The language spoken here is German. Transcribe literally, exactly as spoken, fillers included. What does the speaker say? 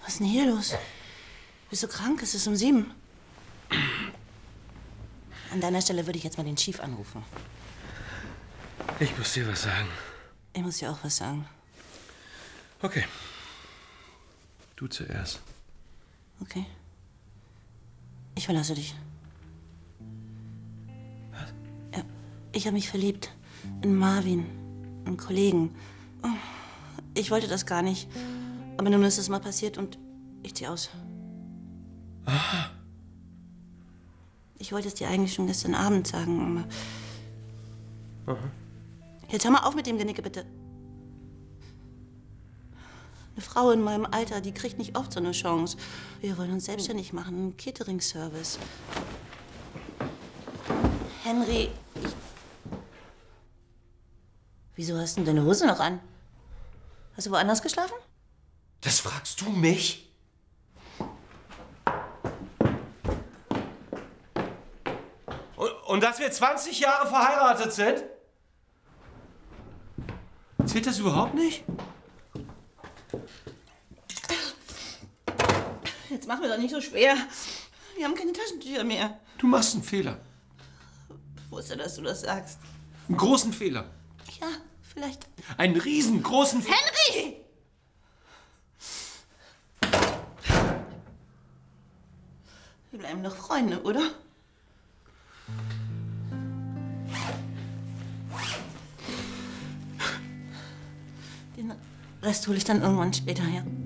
Was ist denn hier los? Bist du krank? Es ist um sieben. An deiner Stelle würde ich jetzt mal den Chief anrufen. Ich muss dir was sagen. Ich muss dir auch was sagen. Okay. Du zuerst. Okay. Ich verlasse dich. Was? Ja, ich habe mich verliebt. In Marvin. Einen Kollegen. Ich wollte das gar nicht. Aber nun ist es mal passiert und ich zieh aus. Aha. Ich wollte es dir eigentlich schon gestern Abend sagen, aber... Aha. Jetzt hör mal auf mit dem Genicke, bitte. Eine Frau in meinem Alter, die kriegt nicht oft so eine Chance. Wir wollen uns selbstständig machen, einen Catering-Service. Henry, ich... Wieso hast du denn deine Hose noch an? Hast du woanders geschlafen? Das fragst du mich? Und, und dass wir zwanzig Jahre verheiratet sind? Zählt das überhaupt nicht? Jetzt mach mir doch nicht so schwer. Wir haben keine Taschentücher mehr. Du machst einen Fehler. Ich wusste, dass du das sagst. Einen großen Fehler. Ja, vielleicht. Einen riesengroßen Fehler. Henry! Wir bleiben doch Freunde, oder? Den Rest hole ich dann irgendwann später her.